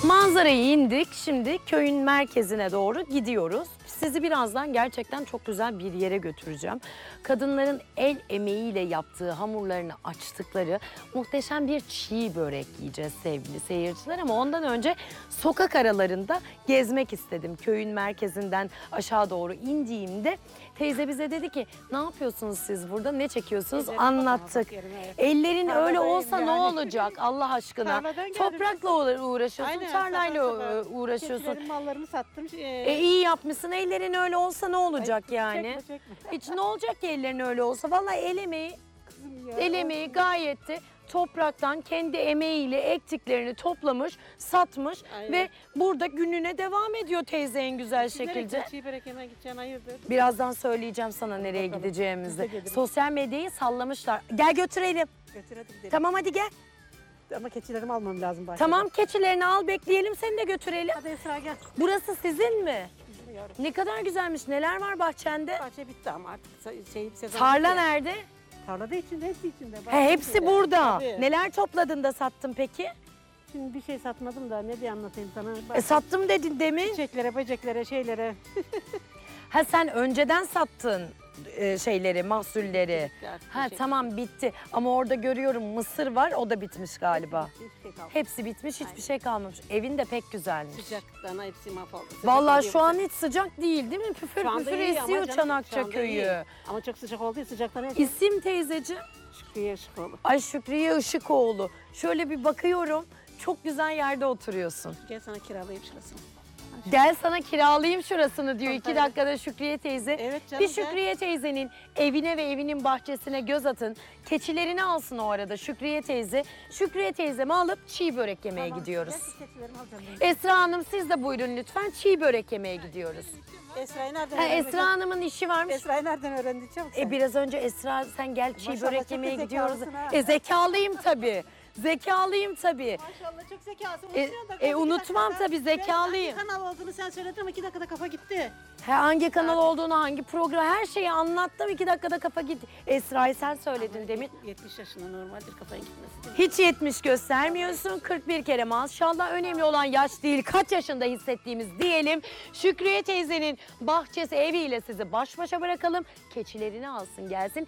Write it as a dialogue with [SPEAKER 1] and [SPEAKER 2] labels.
[SPEAKER 1] Manzarayı indik. Şimdi köyün merkezine doğru gidiyoruz. Sizi birazdan gerçekten çok güzel bir yere götüreceğim. Kadınların el emeğiyle yaptığı hamurlarını açtıkları muhteşem bir çiğ börek yiyeceğiz sevgili seyirciler. Ama ondan önce sokak aralarında gezmek istedim. Köyün merkezinden aşağı doğru indiğimde teyze bize dedi ki ne yapıyorsunuz siz burada, ne çekiyorsunuz? Anlattık. Ellerin öyle olsa ne olacak Allah aşkına? Toprakla uğraşıyorsun, tarlayla uğraşıyorsun.
[SPEAKER 2] Keçilerin mallarını sattım.
[SPEAKER 1] İyi yapmışsın. Ellerin öyle olsa ne olacak yani?
[SPEAKER 2] Çekme.
[SPEAKER 1] Hiç ne olacak ki ellerin öyle olsa? Vallahi el emeği gayet de topraktan kendi emeğiyle ektiklerini toplamış, satmış
[SPEAKER 2] Aynen.
[SPEAKER 1] ve burada gününe devam ediyor teyze en güzel şekilde.
[SPEAKER 2] Çiğ börek yemeye gideceksin, hayırdır?
[SPEAKER 1] Birazdan söyleyeceğim sana nereye
[SPEAKER 2] Bakalım.
[SPEAKER 1] gideceğimizi.
[SPEAKER 2] Biz de geliriz.
[SPEAKER 1] Sosyal medyayı sallamışlar. Gel götürelim.
[SPEAKER 2] Götür hadi gidelim.
[SPEAKER 1] Tamam hadi gel.
[SPEAKER 2] Ama keçilerimi almam lazım bahçeden.
[SPEAKER 1] Tamam keçilerini al, bekleyelim, seni de götürelim.
[SPEAKER 2] Hadi Esra gel.
[SPEAKER 1] Burası sizin mi?
[SPEAKER 2] Bizim yavrum.
[SPEAKER 1] Ne kadar güzelmiş. Neler var bahçende?
[SPEAKER 2] Bahçe bitti ama artık sezon.
[SPEAKER 1] Tarla
[SPEAKER 2] bitti.
[SPEAKER 1] nerede?
[SPEAKER 2] Tarlada içinde, hepsi içinde.
[SPEAKER 1] He, hepsi burada.
[SPEAKER 2] Tabii.
[SPEAKER 1] Neler topladın da sattın peki?
[SPEAKER 2] Şimdi bir şey satmadım da ne diye anlatayım sana.
[SPEAKER 1] Sattım dedin demin.
[SPEAKER 2] Çiçeklere, böceklere, şeylere.
[SPEAKER 1] Ha sen önceden sattın şeyleri, mahsulleri.
[SPEAKER 2] Artık
[SPEAKER 1] Ha
[SPEAKER 2] bir şey-
[SPEAKER 1] tamam bitti. Ama orada görüyorum mısır var, o da bitmiş galiba.
[SPEAKER 2] Hiçbir şey kalmadı.
[SPEAKER 1] Hepsi bitmiş, hiçbir şey kalmamış. Evin de pek güzelmiş.
[SPEAKER 2] Sıcaktan hepsi mahvoldu. Sıcak
[SPEAKER 1] Vallahi
[SPEAKER 2] oluyor
[SPEAKER 1] şu
[SPEAKER 2] bu
[SPEAKER 1] an
[SPEAKER 2] sene.
[SPEAKER 1] hiç sıcak değil değil mi? Püfür
[SPEAKER 2] Şu anda
[SPEAKER 1] püfür
[SPEAKER 2] iyi ama
[SPEAKER 1] esiyor
[SPEAKER 2] canım, şu
[SPEAKER 1] Çanakça
[SPEAKER 2] anda
[SPEAKER 1] köyü.
[SPEAKER 2] iyi. Ama çok sıcak olduğu için sıcaktan hepsi
[SPEAKER 1] İsim teyzeciğim?
[SPEAKER 2] Şükrü'ye Işıkoğlu.
[SPEAKER 1] Ay Şükriye Işıkoğlu. Şöyle bir bakıyorum, çok güzel yerde oturuyorsun.
[SPEAKER 2] Gel sana kiralayayım şurasını.
[SPEAKER 1] Gel sana kiralayayım şurasını diyor.
[SPEAKER 2] Tabii,
[SPEAKER 1] 2
[SPEAKER 2] tabii.
[SPEAKER 1] dakikada Şükriye teyze.
[SPEAKER 2] Evet canım,
[SPEAKER 1] Bir
[SPEAKER 2] gel.
[SPEAKER 1] Şükriye teyzenin evine ve evinin bahçesine göz atın. Keçilerini alsın o arada Şükriye teyze. Şükriye teyzemi alıp çiğ börek yemeye gidiyoruz.
[SPEAKER 2] Gel, keçilerimi alacağım ben.
[SPEAKER 1] Esra Hanım siz de buyurun lütfen, çiğ börek yemeye gidiyoruz.
[SPEAKER 2] Esra'yı nereden
[SPEAKER 1] Ha,
[SPEAKER 2] öğrendin?
[SPEAKER 1] Esra Hanım'ın işi varmış.
[SPEAKER 2] Esra'yı nereden öğrendin çabuk sen?
[SPEAKER 1] Biraz önce Esra sen gel çiğ
[SPEAKER 2] Maşallah,
[SPEAKER 1] börek
[SPEAKER 2] çok da
[SPEAKER 1] yemeye gidiyoruz.
[SPEAKER 2] zekalısın ha.
[SPEAKER 1] Zekalıyım tabii. Zekalıyım tabii.
[SPEAKER 2] Maşallah çok zekasın.
[SPEAKER 1] Unutmam tabii, zekalıyım.
[SPEAKER 2] Hangi kanal olduğunu sen söyledin ama 2 dakikada kafa gitti.
[SPEAKER 1] Hangi kanal olduğunu, hangi program, her şeyi anlattım. 2 dakikada kafa gitti. Esra'yı sen söyledin demin.
[SPEAKER 2] 70 yaşında normaldir kafaya gitmesi.
[SPEAKER 1] Hiç 70 göstermiyorsun. 41 kere maşallah. Önemli olan yaş değil, kaç yaşında hissettiğimiz diyelim. Şükriye teyzenin bahçesi, eviyle sizi baş başa bırakalım. Keçilerini alsın gelsin.